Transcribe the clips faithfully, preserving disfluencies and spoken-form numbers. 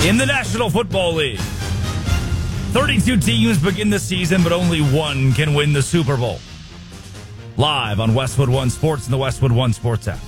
In the National Football League, thirty-two teams begin the season, but only one can win the Super Bowl. Live on Westwood One Sports and the Westwood One Sports app.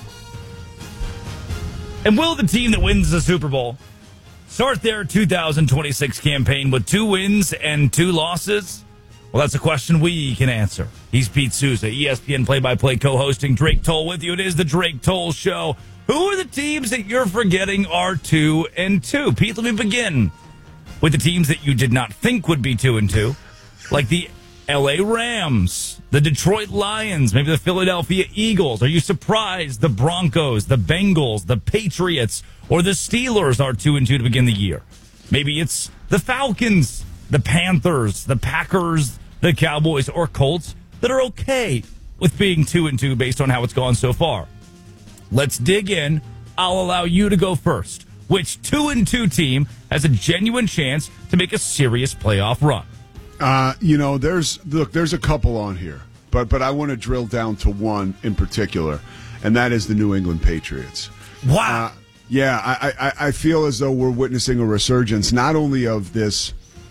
And will the team that wins the Super Bowl start their two thousand twenty-six campaign with two wins and two losses? Well, that's a question we can answer. He's Pete Souza, E S P N play-by-play co-hosting Drake Toll with you. It is the Drake Toll Show. Who are the teams that you're forgetting are two and two? Pete, let me begin with the teams that you did not think would be two and two, like the L A Rams, the Detroit Lions, maybe the Philadelphia Eagles. Are you surprised the Broncos, the Bengals, the Patriots, or the Steelers are two and two to begin the year? Maybe it's the Falcons, the Panthers, the Packers, the Cowboys, or Colts that are okay with being two and two based on how it's gone so far. Let's dig in. I'll allow you to go first. Which two and two team has a genuine chance to make a serious playoff run? Uh, you know, there's look, there's a couple on here, but but I want to drill down to one in particular, and that is the New England Patriots. Wow. Uh, yeah, I, I I feel as though we're witnessing a resurgence not only of this,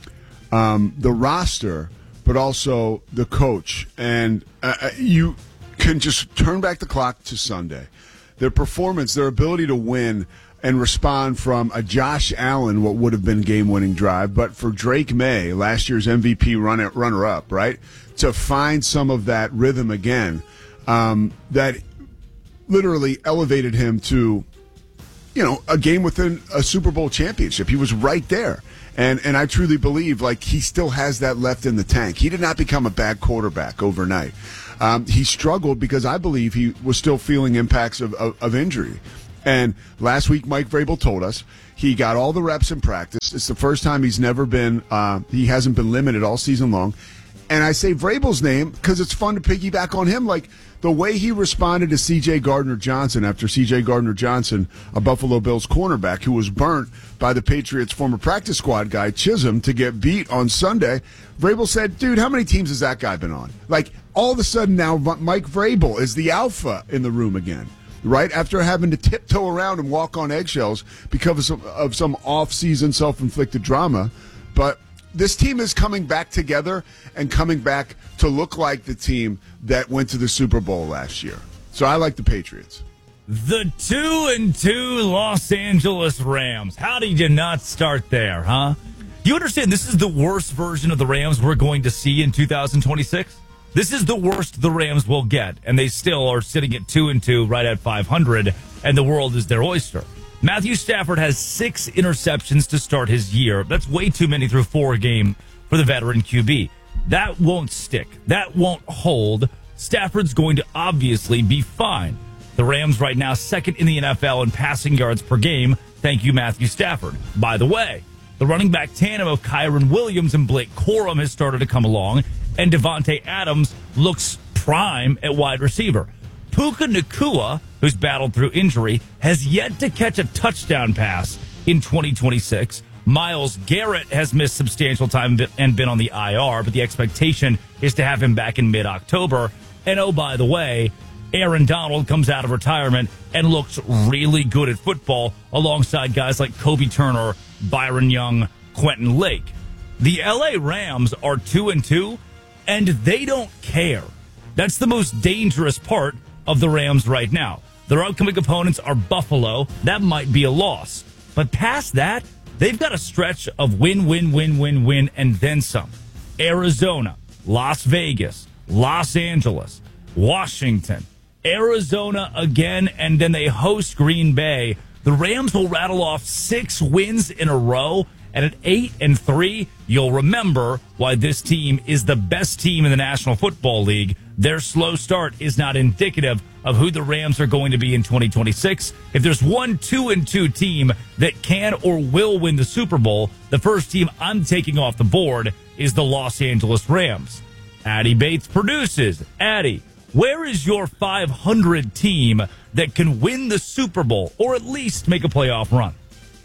um, the roster, but also the coach, and uh, you can just turn back the clock to Sunday. Their performance, their ability to win and respond from a Josh Allen, what would have been game-winning drive, but for Drake May, last year's M V P runner, runner-up, right, to find some of that rhythm again, um, that literally elevated him to, you know, a game within a Super Bowl championship. He was right there. And and I truly believe, like, he still has that left in the tank. He did not become a bad quarterback overnight. Um, he struggled because I believe he was still feeling impacts of, of, of injury. And last week, Mike Vrabel told us he got all the reps in practice. It's the first time he's never been, uh, he hasn't been limited all season long. And I say Vrabel's name because it's fun to piggyback on him. Like the way he responded to C J Gardner-Johnson after C J Gardner-Johnson, a Buffalo Bills cornerback who was burnt by the Patriots' former practice squad guy, Chisholm, to get beat on Sunday. Vrabel said, dude, how many teams has that guy been on? Like all of a sudden now Mike Vrabel is the alpha in the room again. Right after having to tiptoe around and walk on eggshells because of some, of some off-season self-inflicted drama. But this team is coming back together and coming back to look like the team that went to the Super Bowl last year. So I like the Patriots. The two and two Los Angeles Rams. How did you not start there, huh? You understand this is the worst version of the Rams we're going to see in two thousand twenty-six? This is the worst the Rams will get, and they still are sitting at two and two, right at five hundred, and the world is their oyster. Matthew Stafford has six interceptions to start his year. That's way too many through four games for the veteran Q B. That won't stick. That won't hold. Stafford's going to obviously be fine. The Rams right now second in the N F L in passing yards per game. Thank you, Matthew Stafford. By the way, the running back tandem of Kyron Williams and Blake Corum has started to come along, and Devontae Adams looks prime at wide receiver. Puka Nacua, who's battled through injury, has yet to catch a touchdown pass in twenty twenty-six. Myles Garrett has missed substantial time and been on the I R, but the expectation is to have him back in mid-October. And oh, by the way, Aaron Donald comes out of retirement and looks really good at football alongside guys like Kobe Turner, Byron Young, Quentin Lake. The L A Rams are two and two, and they don't care. That's the most dangerous part of the Rams right now. Their upcoming opponents are Buffalo. That might be a loss. But past that, they've got a stretch of win, win, win, win, win, and then some. Arizona, Las Vegas, Los Angeles, Washington, Arizona again, and then they host Green Bay. The Rams will rattle off six wins in a row, and at eight and three, you'll remember why this team is the best team in the National Football League. Their slow start is not indicative of who the Rams are going to be in twenty twenty-six. If there's one two and two team that can or will win the Super Bowl, the first team I'm taking off the board is the Los Angeles Rams. Addie Bates produces. Addie, where is your five hundred team that can win the Super Bowl or at least make a playoff run?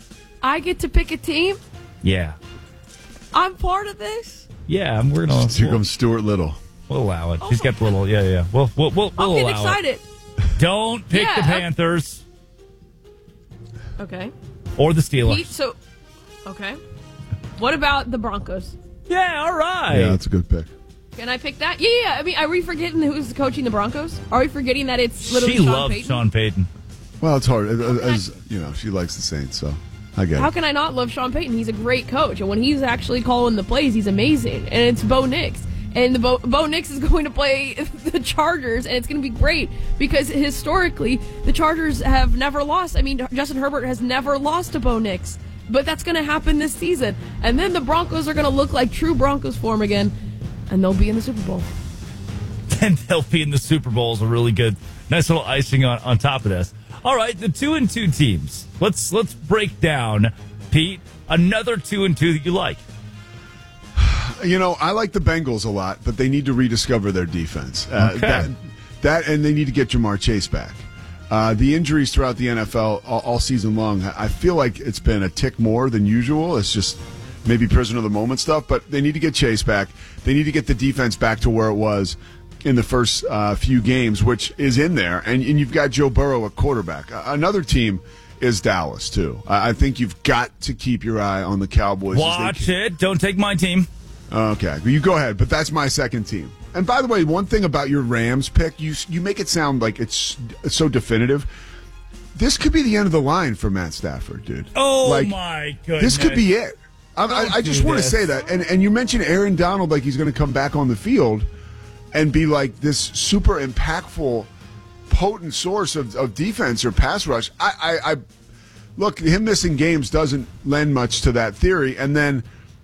I get to pick a team? Yeah. I'm part of this? Yeah, we're going to. Here comes Stuart Little. We'll allow it. Oh, She's got the little, yeah, yeah. We'll, we'll, we'll, we'll I'll get allow excited. It. Don't pick yeah, the Panthers. Okay. Or the Steelers. Pete, so, Okay. What about the Broncos? Yeah, all right. Yeah, that's a good pick. Can I pick that? Yeah, yeah. I mean, are we forgetting who's coaching the Broncos? Are we forgetting that it's literally She Sean loves Payton? Sean Payton. Well, it's hard. As, as you know, she likes the Saints, so I get How it. can I not love Sean Payton? He's a great coach, and when he's actually calling the plays, he's amazing. And it's Bo Nix, and the Bo, Bo Nix is going to play the Chargers, and it's going to be great because historically the Chargers have never lost. I mean, Justin Herbert has never lost to Bo Nix, but that's going to happen this season. And then the Broncos are going to look like true Broncos form again, and they'll be in the Super Bowl. And they'll be in the Super Bowl is a really good, nice little icing on, on top of this. All right, the two and two teams. Let's let's break down, Pete, another two and two that you like. You know, I like the Bengals a lot, but they need to rediscover their defense. Uh, Okay. that, that, and they need to get Jamar Chase back. Uh, the injuries throughout the N F L all, all season long, I feel like it's been a tick more than usual. It's just maybe prisoner of the moment stuff, but they need to get Chase back. They need to get the defense back to where it was in the first uh, few games, which is in there. And, and you've got Joe Burrow at quarterback. Uh, another team is Dallas, too. I, I think you've got to keep your eye on the Cowboys. as they Watch can- it. Don't take my team. Okay, you go ahead, but that's my second team. And by the way, one thing about your Rams pick, you you make it sound like it's, it's so definitive. This could be the end of the line for Matt Stafford, dude. Oh, Like, my goodness. This could be it. I, I, I just do want to this. say that. And and you mentioned Aaron Donald like he's going to come back on the field and be like this super impactful, potent source of, of defense or pass rush. I, I, I look, him missing games doesn't lend much to that theory. And then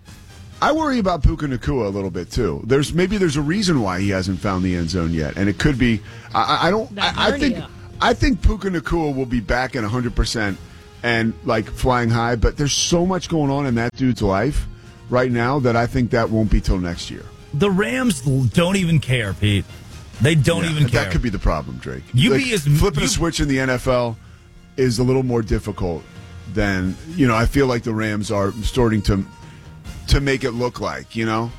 I worry about Puka Nacua a little bit too. There's maybe there's a reason why he hasn't found the end zone yet, and it could be. I, I don't. That I, I think. hernia. I think Puka Nacua will be back at one hundred percent and like flying high. But there's so much going on in that dude's life right now that I think that won't be till next year. The Rams don't even care, Pete. They don't Yeah, even care. That could be the problem, Drake. You Like, be as- flipping you- a switch in the N F L is a little more difficult than you know. I feel like the Rams are starting to to make it look like you know.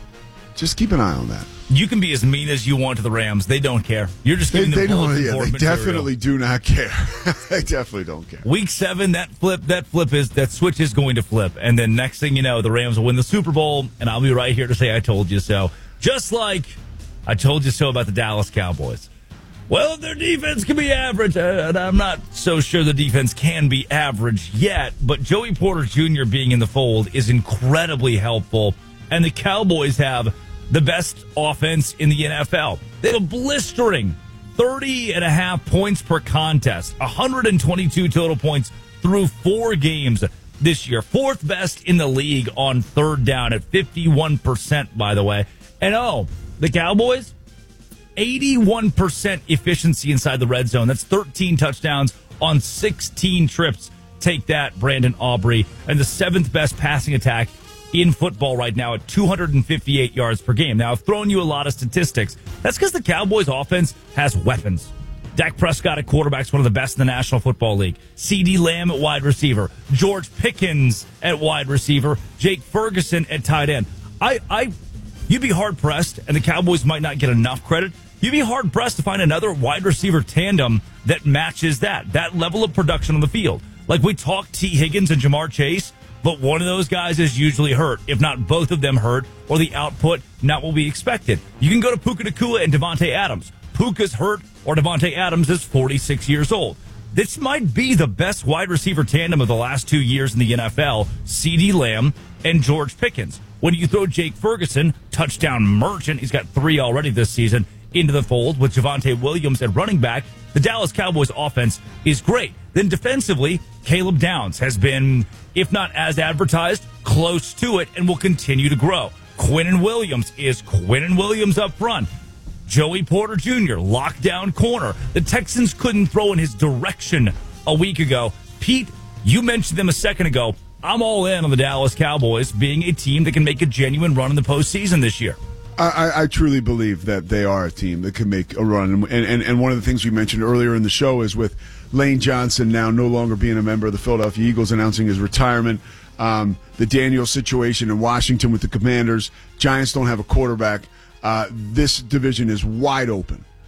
Just keep an eye on that. You can be as mean as you want to the Rams. They don't care. You're just They, giving they them don't. bulletin Yeah, board they material. definitely do not care. They definitely don't care. Week seven, that flip, that flip is that switch is going to flip, and then next thing you know, the Rams will win the Super Bowl, and I'll be right here to say I told you so. Just like I told you so about the Dallas Cowboys. Well, their defense can be average, uh, and I'm not so sure the defense can be average yet. But Joey Porter Junior being in the fold is incredibly helpful, and the Cowboys have the best offense in the N F L. They have a blistering thirty and a half points per contest, one hundred twenty-two total points through four games this year. Fourth best in the league on third down at fifty-one percent, by the way. And oh, the Cowboys, eighty-one percent efficiency inside the red zone. That's thirteen touchdowns on sixteen trips. Take that, Brandon Aubrey. And the seventh best passing attack in football right now at two hundred fifty-eight yards per game. Now, I've thrown you a lot of statistics. That's because the Cowboys offense has weapons. Dak Prescott at quarterback is one of the best in the National Football League. CeeDee Lamb at wide receiver. George Pickens at wide receiver. Jake Ferguson at tight end. I, I, you'd be hard-pressed, and the Cowboys might not get enough credit. You'd be hard-pressed to find another wide receiver tandem that matches that, that level of production on the field. Like we talked T. Higgins and Jamar Chase, but one of those guys is usually hurt, if not both of them hurt, or the output not what we expected. You can go to Puka Nacua and Devontae Adams. Puka's hurt, or Devontae Adams is forty-six years old. This might be the best wide receiver tandem of the last two years in the N F L, CeeDee Lamb and George Pickens. When you throw Jake Ferguson, touchdown merchant, he's got three already this season, into the fold with Javonte Williams at running back, the Dallas Cowboys offense is great. Then defensively, Caleb Downs has been, if not as advertised, close to it and will continue to grow. Quinnen Williams is Quinnen Williams up front. Joey Porter Junior, lockdown corner. The Texans couldn't throw in his direction a week ago. Pete, you mentioned them a second ago. I'm all in on the Dallas Cowboys being a team that can make a genuine run in the postseason this year. I, I truly believe that they are a team that can make a run. And, and, and one of the things we mentioned earlier in the show is with Lane Johnson now no longer being a member of the Philadelphia Eagles, announcing his retirement. Um, the Daniels situation in Washington with the Commanders. Giants don't have a quarterback. Uh, this division is wide open.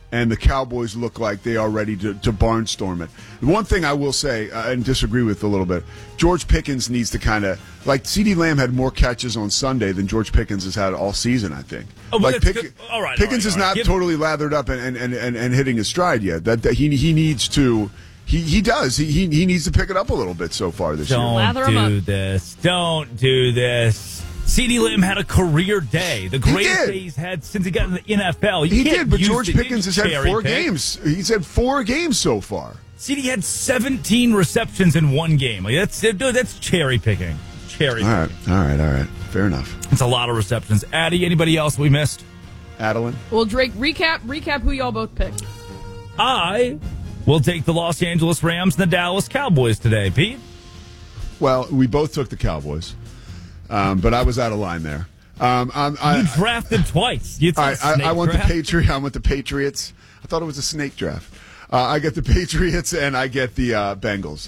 and the Cowboys look like they are ready to, to barnstorm it. The one thing I will say, uh, and disagree with a little bit, George Pickens needs to kind of, like CeeDee Lamb had more catches on Sunday than George Pickens has had all season, I think. Oh, well, like that's Pick- good. All right, Pickens all right, is all right. not Give- totally lathered up and, and, and, and hitting his stride yet. That, that he he needs to, he, he does, he, he he needs to pick it up a little bit so far this year. Don't Lather 'em do up. this. Don't do this. CeeDee Lamb had a career day. The greatest did. day he's had since he got in the N F L. You He can't did, but use George the- Pickens has had cherry four pick. games. He's had four games so far. CeeDee had seventeen receptions in one game. Like that's dude, that's cherry picking. Cherry All picking. right, all right, all right. Fair enough. It's a lot of receptions. Addie, anybody else we missed? Adeline? Well, Drake, recap recap who y'all both picked. I will take the Los Angeles Rams and the Dallas Cowboys today. Pete? Well, we both took the Cowboys, um, but I was out of line there. Um, I'm, I, You drafted twice. You I, I, I want draft. the Patriot. I want the Patriots. I thought it was a snake draft. Uh, I get the Patriots and I get the uh, Bengals.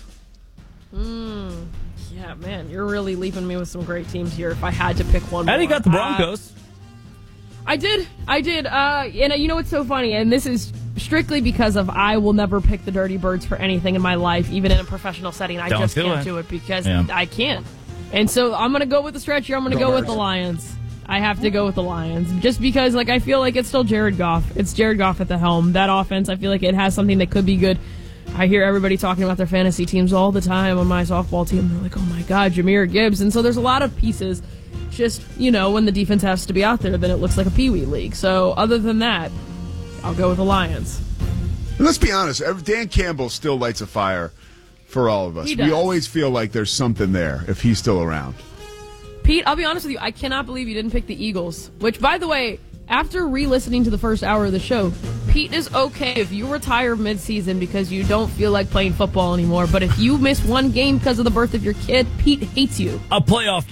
Yeah, man, you're really leaving me with some great teams here. If I had to pick one, Addie more. got the Uh, Broncos. I did. I did. Uh, and uh, you know what's so funny? And this is strictly because of I will never pick the Dirty Birds for anything in my life, even in a professional setting. I Don't just do can't it. do it because Yeah. I can't. And so I'm going to go with the stretch here. I'm going to Don't go with hurt. the Lions. I have to go with the Lions just because, like, I feel like it's still Jared Goff. It's Jared Goff at the helm. That offense, I feel like it has something that could be good. I hear everybody talking about their fantasy teams all the time on my softball team. They're like, oh my God, Jahmyr Gibbs. And so there's a lot of pieces. Just, you know, when the defense has to be out there, then it looks like a peewee league. So other than that, I'll go with the Lions. And let's be honest. ev- Dan Campbell still lights a fire for all of us. He We does. always feel like there's something there if he's still around. Pete, I'll be honest with you. I cannot believe you didn't pick the Eagles. Which, by the way, after re-listening to the first hour of the show, Pete is okay if you retire mid-season because you don't feel like playing football anymore. But if you miss one game because of the birth of your kid, Pete hates you. A playoff game.